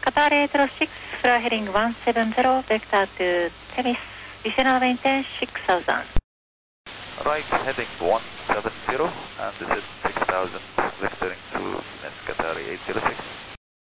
Qatar 806, fly heading 170, vector to Temis, descend maintain 6000. Right, heading 170, and this is 6000, vectoring to Qatar 806.